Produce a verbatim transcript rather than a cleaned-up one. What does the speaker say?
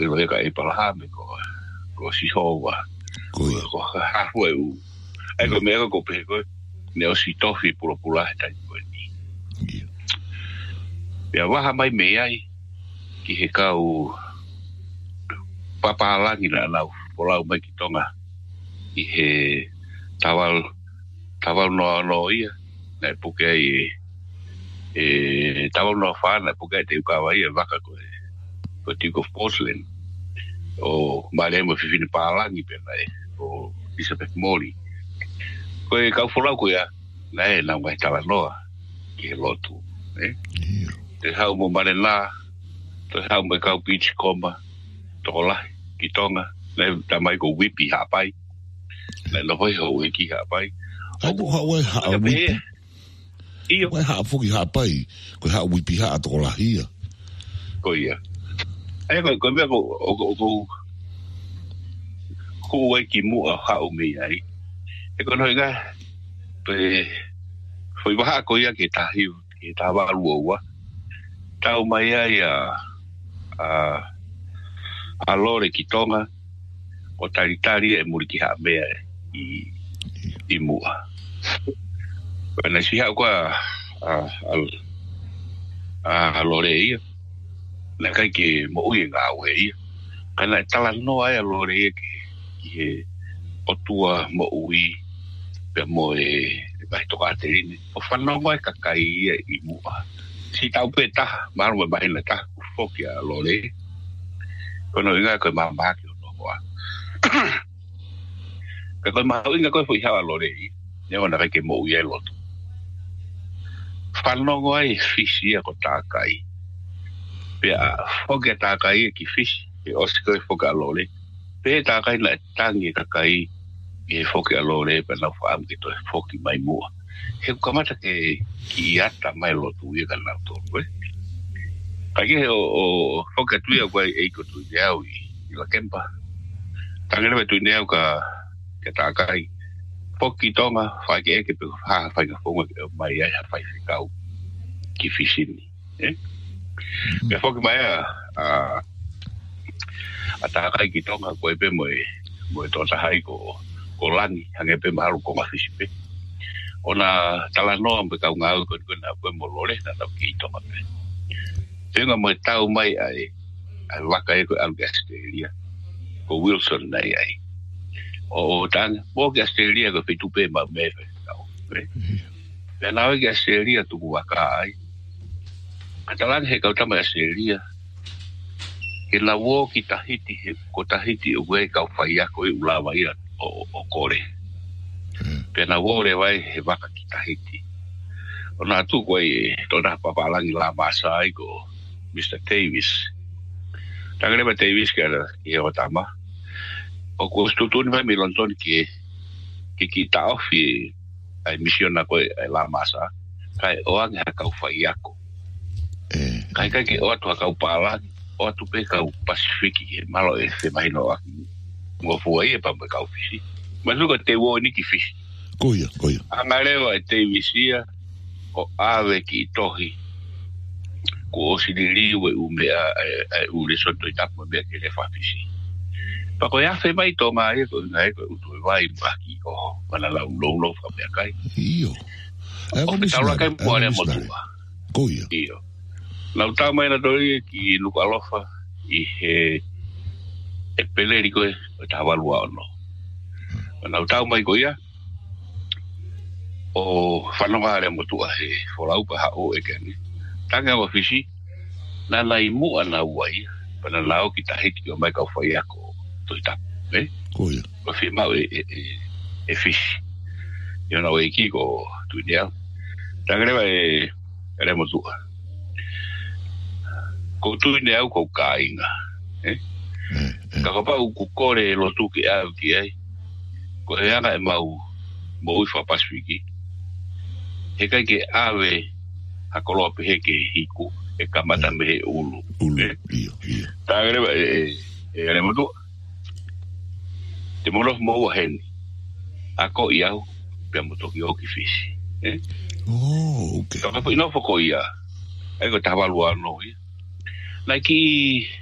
e lo ka e pala me ko ko si hoa ko ko ha ho e u ai ko me ko pe ko ne o si tofi pula pula ta ko ni ya wa ha mai me ai ki he ka u papa la ni la la pola mai ki tonga i he tawal tawal no no ia na puke i e tawal no fa na puke te ka vai e vaka ko ko tiko porcelain o male mo fifini pala ni pena e o Elizabeth Molly ko e ka fola ko ya na e na mai tawal no ki lotu eh te hau mo male na te hau mo ka beach koma to la ki tonga na tamai ko wipi ha pai na no voi ho ki ha pai ai ko ha wai ha wipi iyo wai ha fu ki ha pai ko ha wipi ha to la hia ko ia ai ko ko me ko ko ko ko wai ki mu ha o me ai e ko no ga pe foi ba ko ia ki ta hi ki ta ba lu wa ta o mai ai a a a lore ki tonga o taritari e muri ki ha mea i i mua na si ha kwa a a a lore ia na kai ki mo ui nga we ia kana tala no ai a lore ia ki ki o tua mo ui pe mo e vai to ka terini o fano mai ka kai ia i mua si tau peta maru me mai na ta foki a lore kono inga ko mamba ki no wa ka ko ma inga ko foi ha lo re ne ona ke mo ye lo fanno ngoi fisia ko ta kai pe a foge ta kai ki fish e osko foga lo re pe ta kai na tangi ka kai e foge lo re pe na fa am ki to foki mai mo he ko mata ke ki ata mai lo tu ye ka na to we Pagi o o foka tu ya kwa e ko tu ya ui la kempa. Tangere me tu ne ka ke ta kai. Foki tonga fa ke ke pe ha fa ka fonga mai ya fa fi ka ki fisini. Eh? Me foki mai a a ta kai ki tonga ko e pe mo e mo to ta hai ko ko lani hange pe maru ko ma fisipe. Ona tala no pe ka nga ko ko na pe mo lore na ta ki tonga pe. Tenga mo tau mai ai ai waka e ko Australia ko Wilson nei ai o tang mo ke Australia ko fitu pe ma me fe tau pe na ke Australia tu waka ai atalan he ka tama Australia ke la wo ki Tahiti he ko Tahiti o we ka fai ko i ula vai o o kore pe na wo le vai he waka ki Tahiti ona tu ko e toda papalangi la masai ko Mister Davis. Tangere ba Davis que era e o tama. O custo tu vai me London que que kita ofi a misión na ko la masa. Kai o ang ha ka fai ako. Eh. Kai kai que o tu ka pala, o tu pe ka Pacific e malo e se mai no aqui. Ngo foi e pa ka ofi. Mas nunca te wo ni ki fish. Koia, koia. Angare o Davis ia o ave ki tohi. Ko si li we u me a u le soto i tapo me ke le fa fisi pa ko ya fe mai to mai ko ngai ko tu vai ba ki o para la lo lo fa me kai io e ko ta la kai mo le mo tu ko io io la ta mai na do ki lu ka lofa i he e peleri ko e ta va lua no la ta mai ko ya o fa no va le mo tu e fo la u pa o e ke ni tanga wa fisi na lai mu ana wai pana lao ki Tahiti o mai ka fai ako to ita eh ko ia ko fi ma e e fish yo na wai ki ko tu dia tanga le e ele mo tu ko tu dia ko kainga eh ka ka pa ku kore lo tu ki a ki ai ko e ana e mau mo i fa Pacific e kai ke ave a kolo pe ke hiku e kamata me ulu ulu io io tagre e e le moto te molos mo hen a ko ia pe moto ki o ki fish eh oh okay to ka no fo ko ia e ko tava luar no ia like